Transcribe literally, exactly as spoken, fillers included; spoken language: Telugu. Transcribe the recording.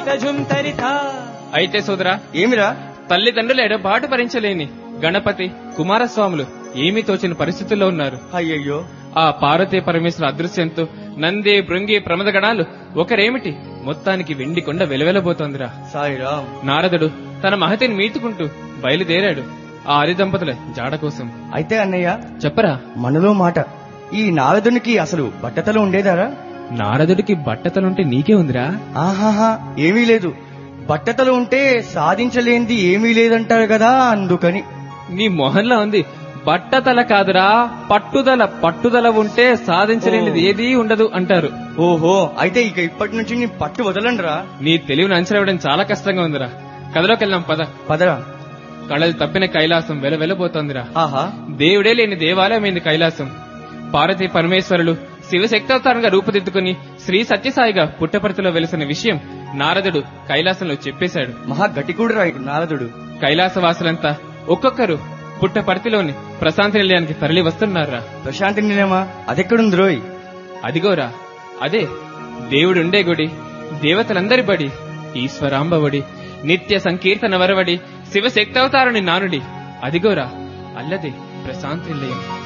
అయితే సోదరా, ఏమిరా? తల్లిదండ్రుల ఎడబాటు భరించలేని గణపతి కుమారస్వాములు ఏమీ తోచిన పరిస్థితుల్లో ఉన్నారు. అయ్యయ్యో, ఆ పార్వతీ పరమేశ్వర అదృశ్యంతో నంది భృంగి ప్రమద గణాలు ఒకరేమిటి మొత్తానికి వెండి కొండ వెలవెలబోతోందిరా. సాయిరామ్. నారదుడు తన మహతిని మీతుకుంటూ బయలుదేరాడు ఆ ఆది దంపతుల జాడ కోసం. అయితే అన్నయ్య చెప్పరా, మనలో మాట, ఈ నారదునికి అసలు బట్టతలు ఉండేదారా? నారదుడికి బట్టతలుంటే నీకే ఉందిరా. ఆహాహా, ఏమీ లేదు. బట్టతలు ఉంటే సాధించలేనిది ఏమీ లేదంటారు కదా, అందుకని. నీ మొహంలో ఉంది. బట్టతల కాదురా, పట్టుదల. పట్టుదల ఉంటే సాధించలేనిది ఏదీ ఉండదు అంటారు. ఓహో, అయితే ఇక ఇప్పటి నుంచి నీ పట్టు వదలండిరా. నీ తెలివిని అంచనా వేయడం చాలా కష్టంగా ఉందిరా. కథలోకెళ్దాం పద. పదరా. కళలు తప్పిన కైలాసం వెల వెలబోతోందిరా. ఆహా, దేవుడే లేని దేవాలయమైంది కైలాసం. పార్వతీ పరమేశ్వరులు శివశక్తావతారంగా రూపుదిద్దుకుని శ్రీ సత్యసాయిగా పుట్టపర్తిలో వెలిసిన విషయం నారదుడు కైలాసంలో చెప్పేశాడు. మహా గట్టికూడు రా నారదుడు. కైలాసవాసులంతా ఒక్కొక్కరు పుట్టపర్తిలోని ప్రశాంతి నిలయానికి తరలి వస్తున్నారా. ప్రశాంతి నిలయమా? అదెక్కడుంది రోయ్? అదిగోరా, అదే దేవుడుండే గుడి, దేవతలందరి బడి, ఈశ్వరాంబవడి, నిత్య సంకీర్తన వరవడి, శివశక్తావతారుని నానుడి. అదిగోరా, అల్లదే ప్రశాంతి నిలయం.